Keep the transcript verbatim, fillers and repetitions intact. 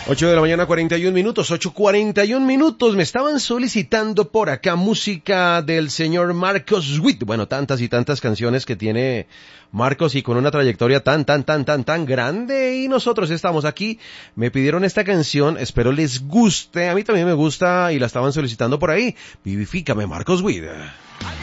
ocho de la mañana, cuarenta y un minutos, ocho cuarenta y un minutos. Me estaban solicitando por acá música del señor Marcos Witt. Bueno, tantas y tantas canciones que tiene Marcos y con una trayectoria tan, tan, tan, tan, tan grande. Y nosotros estamos aquí. Me pidieron esta canción, espero les guste. A mí también me gusta y la estaban solicitando por ahí. Vivifícame, Marcos Witt. Ay,